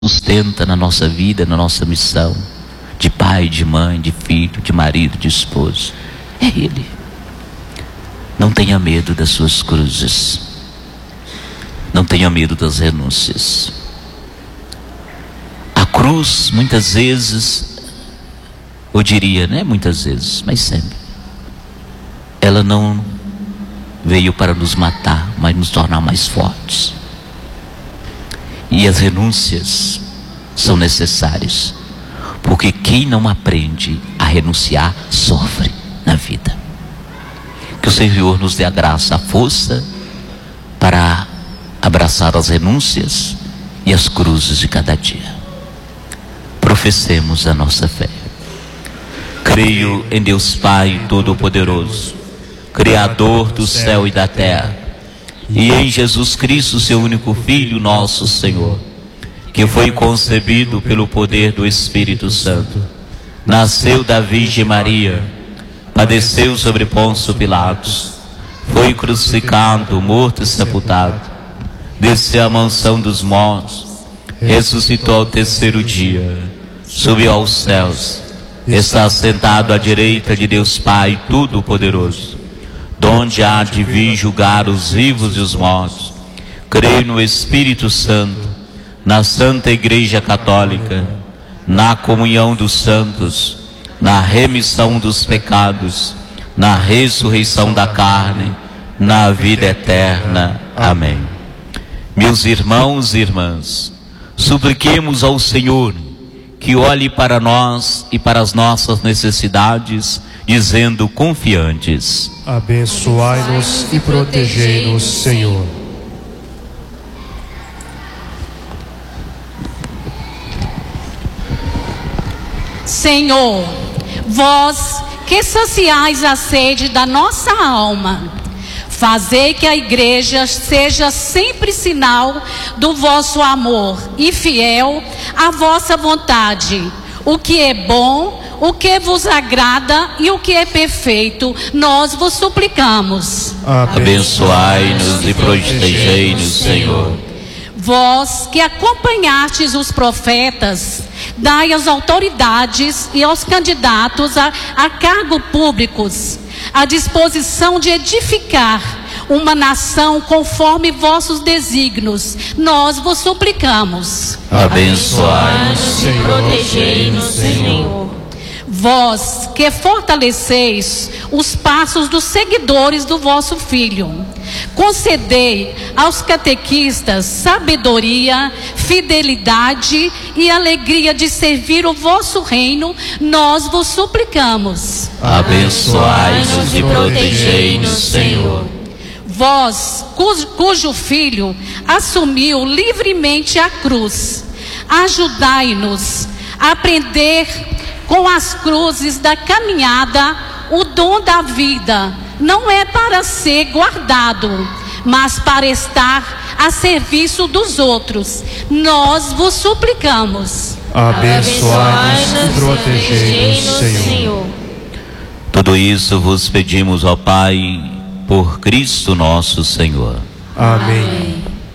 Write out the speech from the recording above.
sustenta na nossa vida, na nossa missão, de pai, de mãe, de filho, de marido, de esposo. É Ele. Não tenha medo das suas cruzes. Não tenha medo das renúncias. A cruz, muitas vezes, eu diria, né? Muitas vezes, mas sempre, ela não veio para nos matar, mas nos tornar mais fortes. E as renúncias são necessárias, porque quem não aprende a renunciar sofre na vida. Que o Senhor nos dê a graça, a força para abraçar as renúncias e as cruzes de cada dia. Professemos a nossa fé. Creio em Deus Pai Todo-Poderoso, Criador do céu e da terra, e em Jesus Cristo, seu único Filho, nosso Senhor, que foi concebido pelo poder do Espírito Santo, nasceu da Virgem Maria, padeceu sobre Pôncio Pilatos, foi crucificado, morto e sepultado, desceu à mansão dos mortos, ressuscitou ao terceiro dia, subiu aos céus, está sentado à direita de Deus Pai Todo-Poderoso, donde há de vir julgar os vivos e os mortos. Creio no Espírito Santo, na Santa Igreja Católica, na comunhão dos santos, na remissão dos pecados, na ressurreição da carne, na vida eterna. Amém. Meus irmãos e irmãs, supliquemos ao Senhor que olhe para nós e para as nossas necessidades, dizendo confiantes: abençoai-nos e protegei-nos, Senhor. Senhor, vós que saciais a sede da nossa alma, fazei que a igreja seja sempre sinal do vosso amor e fiel à vossa vontade. O que é bom, o que vos agrada e o que é perfeito, nós vos suplicamos. Abençoai-nos e protegei-nos, Senhor. Vós que acompanhastes os profetas, dai às autoridades e aos candidatos a cargo públicos a disposição de edificar uma nação conforme vossos desígnios, nós vos suplicamos. Abençoai-nos e protegei-nos, Senhor. Vós que fortaleceis os passos dos seguidores do vosso Filho, concedei aos catequistas sabedoria, fidelidade e alegria de servir o vosso reino, nós vos suplicamos. Abençoai-nos e protegei-nos, Senhor. Vós, cujo Filho assumiu livremente a cruz, ajudai-nos a aprender com as cruzes da caminhada o dom da vida. Não é para ser guardado, mas para estar a serviço dos outros. Nós vos suplicamos. Abençoai-nos e protegei-nos, Senhor. Tudo isso vos pedimos, ó Pai, por Cristo nosso Senhor. Amém.